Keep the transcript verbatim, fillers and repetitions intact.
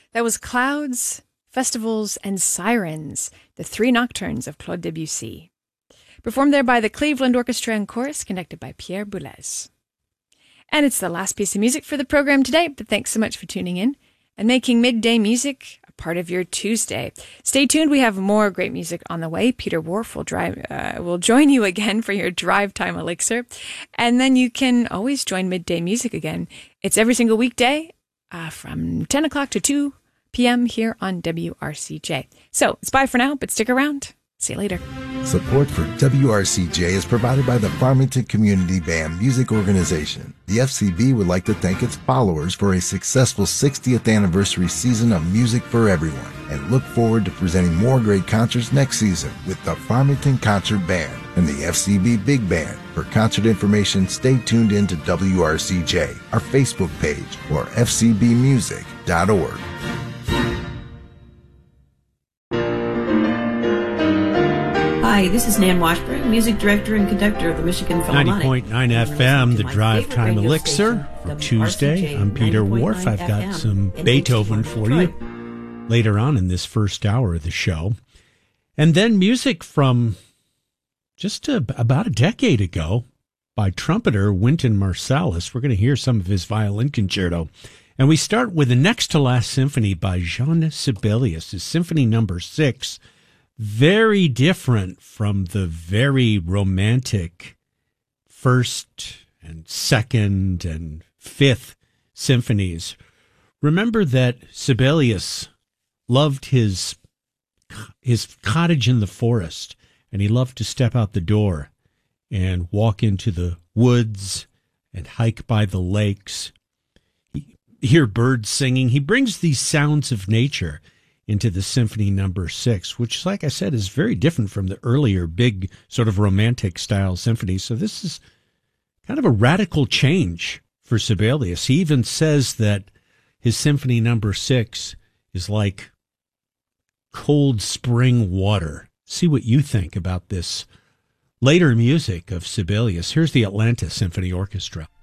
That was Clouds, Festivals, and Sirens, the three nocturnes of Claude Debussy. Performed there by the Cleveland Orchestra and Chorus, conducted by Pierre Boulez. And it's the last piece of music for the program today, but thanks so much for tuning in and making Midday Music a part of your Tuesday. Stay tuned, we have more great music on the way. Peter Whorf will drive, uh, will join you again for your drive time elixir. And then you can always join Midday Music again. It's every single weekday uh, from ten o'clock to two p.m. here on W R C J. So it's bye for now, but stick around. See you later. Support for W R C J is provided by the Farmington Community Band Music Organization. The F C B would like to thank its followers for a successful sixtieth anniversary season of music for everyone and look forward to presenting more great concerts next season with the Farmington Concert Band and the F C B Big Band. For concert information, stay tuned in to W R C J, our Facebook page, or f c b music dot org. Hi, this is Nan Washburn, music director and conductor of the Michigan Philharmonic. ninety point nine F M, the Drive Time Elixir for Tuesday. I'm Peter Whorf. I've got some Beethoven for you later on in this first hour of the show. And then music from just a, about a decade ago by trumpeter Wynton Marsalis. We're going to hear some of his violin concerto. And we start with the next to last symphony by Jean Sibelius, his Symphony Number Six. Very different from the very romantic first and second and fifth symphonies. Remember that Sibelius loved his his cottage in the forest, and he loved to step out the door and walk into the woods and hike by the lakes, he, hear birds singing. He brings these sounds of nature into the Symphony Number Six, which, like I said, is very different from the earlier big sort of romantic style symphonies. So this is kind of a radical change for Sibelius. He even says that his Symphony Number Six is like cold spring water. See what you think about this later music of Sibelius. Here's the Atlanta Symphony Orchestra.